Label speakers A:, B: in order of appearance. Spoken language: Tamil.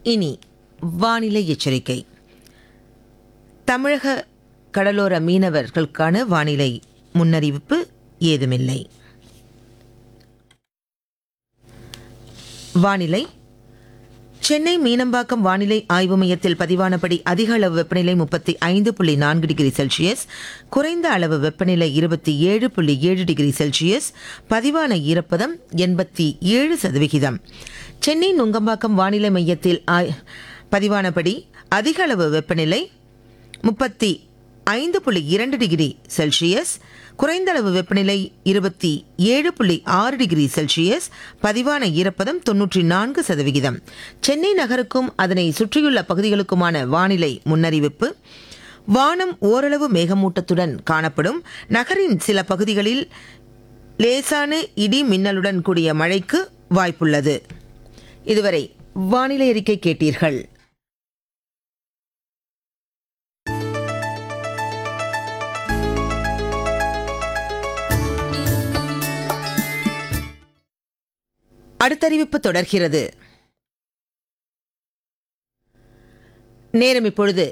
A: இனி வானிலை எச்சரிக்கை. தமிழக கடலோர மீனவர்களுக்கான வானிலை முன்னறிவிப்பு ஏதுமில்லை. வானிலை. சென்னை மீனம்பாக்கம் வானிலை ஆய்வு மையத்தில் பதிவானபடி அதிக அளவு வெப்பநிலை 35.4 டிகிரி செல்சியஸ், குறைந்த அளவு வெப்பநிலை 27.7 டிகிரி செல்சியஸ், பதிவான ஈரப்பதம் 87%. சென்னை நுங்கம்பாக்கம் வானிலை மையத்தில் பதிவானபடி அதிக அளவு வெப்பநிலை 35.2 டிகிரி செல்சியஸ், குறைந்த அளவு வெப்பநிலை 27.6 டிகிரி செல்சியஸ், பதிவான ஈரப்பதம் 94%. சென்னை நகருக்கும் அதனை சுற்றியுள்ள பகுதிகளுக்குமான வானிலை முன்னறிவிப்பு. வானம் ஓரளவு மேகமூட்டத்துடன் காணப்படும். நகரின் சில பகுதிகளில் லேசான இடி மின்னலுடன் கூடிய மழைக்கு வாய்ப்புள்ளது. இதுவரை வானிலை அறிக்கை கேட்டீர்கள். அடுத்தறிவிப்பு தொடர்கிறது. நேரம் இப்பொழுது